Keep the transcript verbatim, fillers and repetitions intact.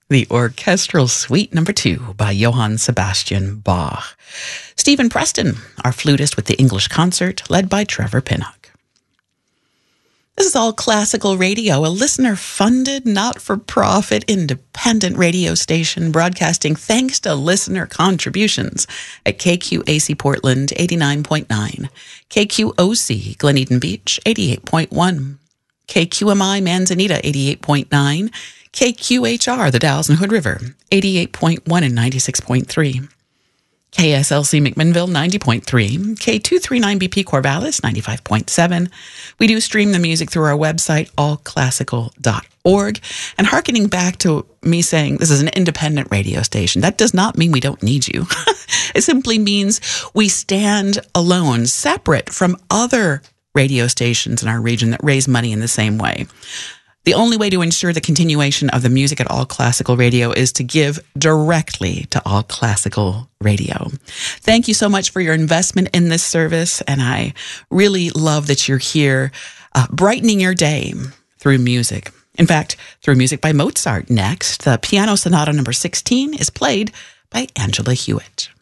the Orchestral Suite Number Two by Johann Sebastian Bach. Stephen Preston, our flutist with the English Concert, led by Trevor Pinnock. This is All Classical Radio, a listener-funded, not-for-profit, independent radio station broadcasting thanks to listener contributions at K Q A C Portland eighty-nine point nine, K Q O C Gleneden Beach eighty-eight point one, K Q M I Manzanita eighty-eight point nine, K Q H R the Dalles and Hood River eighty-eight point one and ninety-six point three, K S L C McMinnville ninety point three, K two thirty-nine B P Corvallis ninety-five point seven. We do stream the music through our website, all classical dot org. And hearkening back to me saying this is an independent radio station, that does not mean we don't need you. It simply means we stand alone, separate from other radio stations in our region that raise money in the same way. The only way to ensure the continuation of the music at All Classical Radio is to give directly to All Classical Radio. Thank you so much for your investment in this service, and I really love that you're here uh, brightening your day through music. In fact, through music by Mozart next. The Piano Sonata number sixteen is played by Angela Hewitt.